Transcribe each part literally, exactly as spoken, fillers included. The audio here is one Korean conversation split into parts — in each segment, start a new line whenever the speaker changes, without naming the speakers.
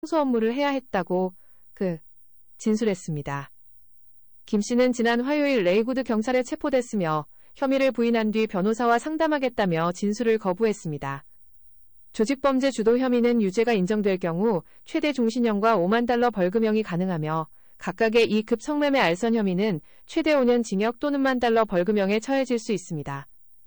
청소 업무를 해야 했다고 그 진술했습니다. 김 씨는 지난 화요일 레이구드 경찰에 체포됐으며 혐의를 부인한 뒤 변호사와 상담하겠다며 진술을 거부했습니다. 조직범죄 주도 혐의는 유죄가 인정될 경우 최대 종신형과 오만 달러 벌금형이 가능하며 각각의 이 급 성매매 알선 혐의는 최대 오 년 징역 또는 만 달러 벌금형에 처해질 수 있습니다.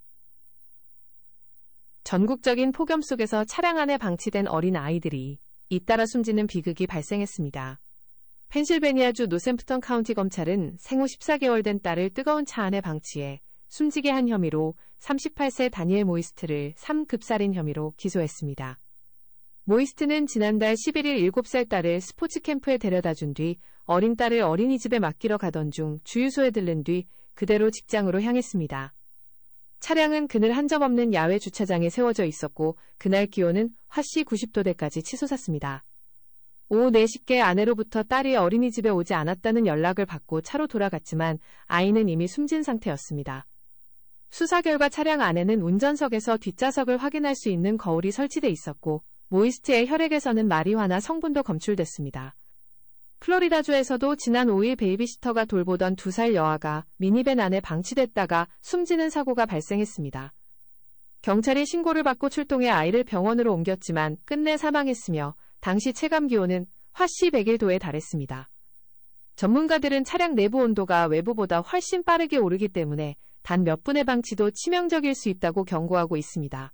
전국적인 폭염 속에서 차량 안에 방치된 어린 아이들이 잇따라 숨지는 비극이 발생했습니다. 펜실베니아주 노샘프턴 카운티 검찰은 생후 십사 개월 된 딸을 뜨거운 차 안에 방치해 숨지게 한 혐의로 삼십팔 세 다니엘 모이스트를 삼 급 살인 혐의로 기소했습니다. 모이스트는 지난달 십일 일 일곱 살 딸을 스포츠 캠프에 데려다 준 뒤 어린 딸을 어린이집에 맡기러 가던 중 주유소에 들른 뒤 그대로 직장으로 향했습니다. 차량은 그늘 한 점 없는 야외 주차장에 세워져 있었고 그날 기온은 화씨 구십 도대까지 치솟았습니다. 오후 네 시께 아내로부터 딸이 어린이집에 오지 않았다는 연락을 받고 차로 돌아갔지만 아이는 이미 숨진 상태였습니다. 수사 결과 차량 안에는 운전석에서 뒷좌석을 확인할 수 있는 거울이 설치돼 있었고 모이스트의 혈액에서는 마리화나 성분도 검출됐습니다. 플로리다주에서도 지난 오 일 베이비시터가 돌보던 두 살 여아가 미니밴 안에 방치됐다가 숨지는 사고가 발생했습니다. 경찰이 신고를 받고 출동해 아이를 병원으로 옮겼지만 끝내 사망했으며 당시 체감기온은 화씨 백일 도에 달했습니다. 전문가들은 차량 내부 온도가 외부보다 훨씬 빠르게 오르기 때문에 단 몇 분의 방치도 치명적일 수 있다고 경고하고 있습니다.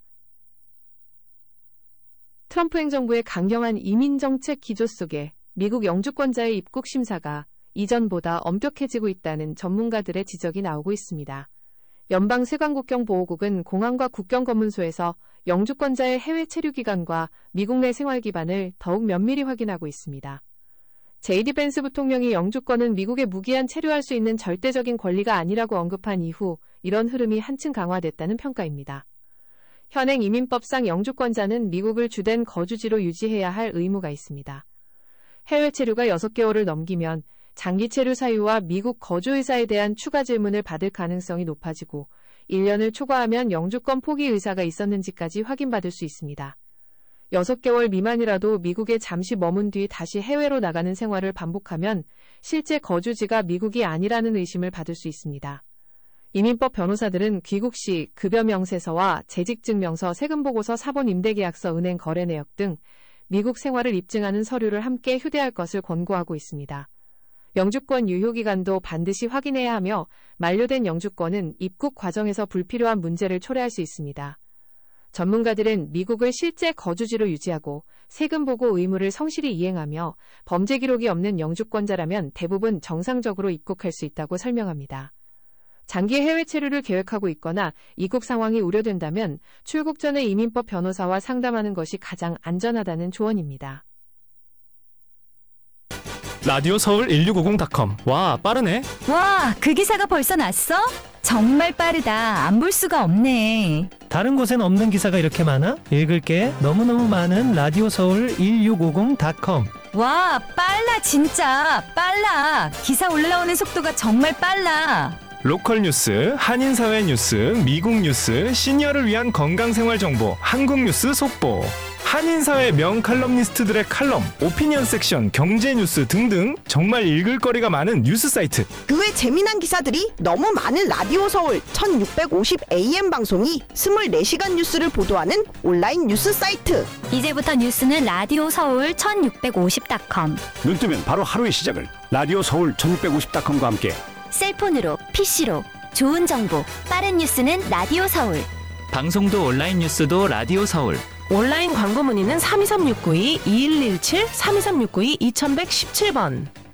트럼프 행정부의 강경한 이민정책 기조 속에 미국 영주권자의 입국 심사가 이전보다 엄격해지고 있다는 전문가들의 지적이 나오고 있습니다. 연방세관국경보호국은 공항과 국경검문소에서 영주권자의 해외 체류 기간과 미국 내 생활 기반을 더욱 면밀히 확인하고 있습니다. 제이디 벤스 부통령이 영주권은 미국에 무기한 체류할 수 있는 절대적인 권리가 아니라고 언급한 이후 이런 흐름이 한층 강화됐다는 평가입니다. 현행 이민법상 영주권자는 미국을 주된 거주지로 유지해야 할 의무가 있습니다. 해외 체류가 여섯 개월을 넘기면 장기 체류 사유와 미국 거주 의사에 대한 추가 질문을 받을 가능성이 높아지고 일 년을 초과하면 영주권 포기 의사가 있었는지까지 확인받을 수 있습니다. 여섯 개월 미만이라도 미국에 잠시 머문 뒤 다시 해외로 나가는 생활을 반복하면 실제 거주지가 미국이 아니라는 의심을 받을 수 있습니다. 이민법 변호사들은 귀국 시 급여 명세서와 재직증명서, 세금보고서, 사본 임대계약서, 은행 거래 내역 등 미국 생활을 입증하는 서류를 함께 휴대할 것을 권고하고 있습니다. 영주권 유효기간도 반드시 확인해야 하며 만료된 영주권은 입국 과정에서 불필요한 문제를 초래할 수 있습니다. 전문가들은 미국을 실제 거주지로 유지하고 세금 보고 의무를 성실히 이행하며 범죄 기록이 없는 영주권자라면 대부분 정상적으로 입국할 수 있다고 설명합니다. 장기 해외 체류를 계획하고 있거나 이국 상황이 우려된다면 출국 전에 이민법 변호사와 상담하는 것이 가장 안전하다는 조언입니다.
라디오 서울 천육백오십 닷컴. 와, 빠르네.
와, 그 기사가 벌써 났어? 정말 빠르다. 안 볼 수가 없네.
다른 곳엔 없는 기사가 이렇게 많아? 읽을게. 너무너무 많은 라디오 서울 천육백오십 닷컴.
와, 빨라 진짜. 빨라. 기사 올라오는 속도가 정말 빨라.
로컬 뉴스, 한인사회 뉴스, 미국 뉴스, 시니어를 위한 건강생활 정보, 한국 뉴스 속보, 한인사회 명칼럼니스트들의 칼럼, 오피니언 섹션, 경제 뉴스 등등 정말 읽을 거리가 많은 뉴스 사이트.
그 외 재미난 기사들이 너무 많은 라디오 서울 천육백오십 에이엠 방송이 이십사 시간 뉴스를 보도하는 온라인 뉴스 사이트.
이제부터 뉴스는 라디오 서울 천육백오십 닷컴.
눈 뜨면 바로 하루의 시작을 라디오 서울 천육백오십 닷컴과 함께
셀폰으로, 피시로 좋은 정보, 빠른 뉴스는 라디오 서울.
방송도 온라인 뉴스도 라디오 서울.
온라인 광고 문의는 삼이삼육구이 이일일칠 삼이삼육구이 이천백십칠 번.